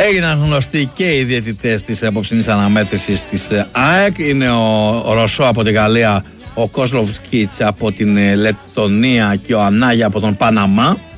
Έγιναν γνωστοί και οι διαιτητές της απόψινής αναμέτρησης της ΑΕΚ. Είναι ο Ρωσό από τη Γαλλία, ο Κόσλοβσκιτς από την Λεττονία και ο Ανάγια από τον Παναμά.